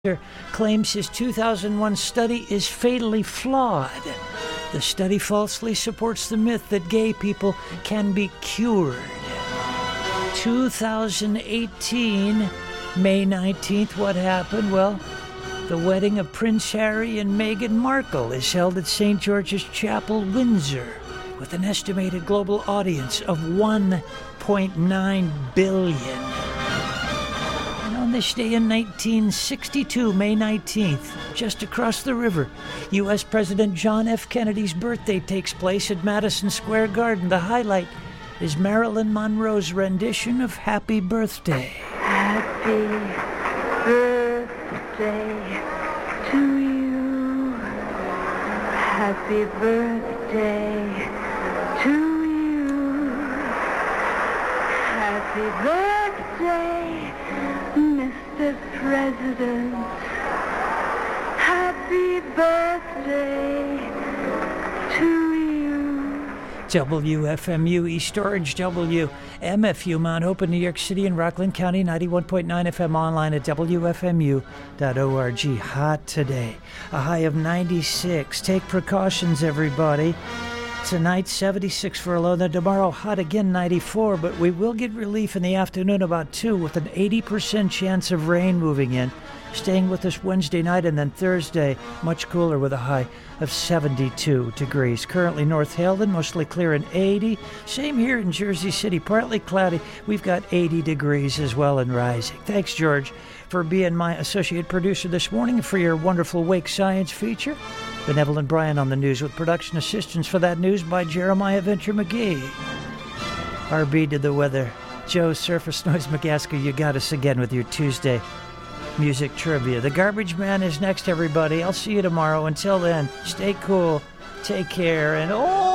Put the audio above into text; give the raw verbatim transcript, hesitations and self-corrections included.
claims his two thousand one study is fatally flawed. The study falsely supports the myth that gay people can be cured. two thousand eighteen, May nineteenth, what happened? Well, the wedding of Prince Harry and Meghan Markle is held at Saint George's Chapel, Windsor, with an estimated global audience of one point nine billion. On this day in nineteen sixty-two, May nineteenth, just across the river, U S President John F. Kennedy's birthday takes place at Madison Square Garden. The highlight is Marilyn Monroe's rendition of Happy Birthday. Happy birthday to you. Happy birthday to you. Happy birthday, Mister President, happy birthday to you. W F M U East Orange, W M F U Mount Hope, New York City and Rockland County, ninety-one point nine F M, online at W F M U dot org. Hot today, a high of ninety-six. Take precautions, everybody. Tonight, seventy-six for a low. Then tomorrow, hot again, ninety-four. But we will get relief in the afternoon about two with an eighty percent chance of rain moving in. Staying with us Wednesday night, and then Thursday, much cooler with a high of seventy-two degrees. Currently North Halden, mostly clear and eighty. Same here in Jersey City, partly cloudy. We've got eighty degrees as well and rising. Thanks, George, for being my associate producer this morning and for your wonderful Wake Science feature. Benevolent Brian on the news with production assistance for that news by Jeremiah Venture McGee. R B to the weather. Joe Surface Noise McGasker, you got us again with your Tuesday music trivia. The Garbage Man is next, everybody. I'll see you tomorrow. Until then, stay cool, take care, and oh!